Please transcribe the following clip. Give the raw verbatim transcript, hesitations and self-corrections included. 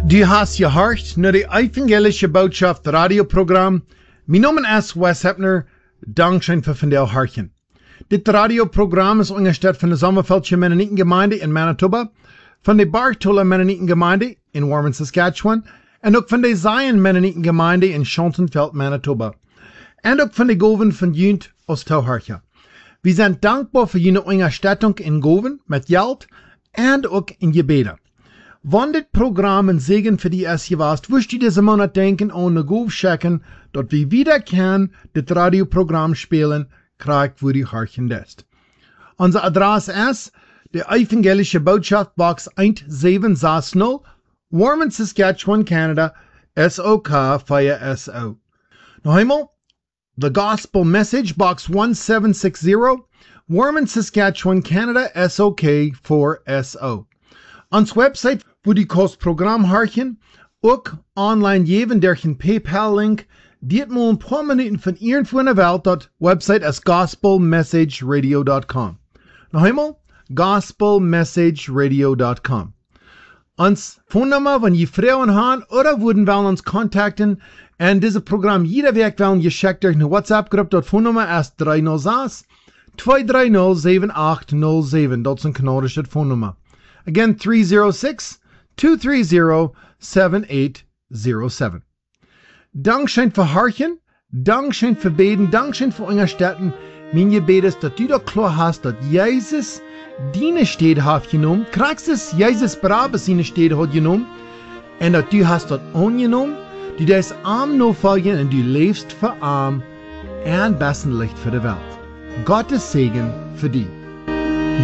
Du hast gehört naar de evangelische boodschap radioprogram. Mijn naam is Wes Hepner. Dankzij voor vandeel hartjen. Dit radioprogram is ondersteund van de Sommerveldse Mennonitengemeinde in Manitoba, van de Bartola Mennonitengemeinde in Warman, Saskatchewan, en ook van de Zion Mennonitengemeinde in Chantenveld, Manitoba. En ook van de Goven van Junt Oost-Tauhartje. We zijn dankbaar voor jullie ondersteuning in Goven met geld en ook in gebeden. Wanneer dit programma een zegen voor die is geweest, wist je deze maand denken aan de Gove checken, dat we wieder kan dit radioprogramm spelen, krijg voor die hartjen dest. Onze adres is de Evangelische Boodschap Box one seven six zero, Warman, Saskatchewan, Canada, S O K vier S O. Nog eenmaal, The Gospel Message Box one seven six zero, Warman, Saskatchewan, Canada, S O K four S O. Ons website wo die kost program hartjen, ook online geven durch een PayPal link, die het maar een paar minuten van irgendwo in de wereld, dat website is gospel message radio dot com. Nog eenmaal, gospel message radio dot com. Ons phonenummer, wenn je Frauen haben oder würden wollen uns kontakten, en dieses Programm jeder Weg wollen geschickt durch eine WhatsApp-Gruppe, dat phonenummer ist three oh six, two three zero, seven eight zero seven. Dat is een kanadische phonenummer. Again, three oh six, two three zero, seven eight zero seven. Dankschein für Hartjen, Dankschein für Beten, Dankschein für Unterstützen. Mein Gebet ist, dass du da klar hast, dass Jesus deine Städte hat genommen, kriegst es, Jesus Brabes seine Städte hat genommen, und dass du hast das angenommen, du das arm noch folgen und du lebst für arm und besten Licht für die Welt. Gottes Segen für dich.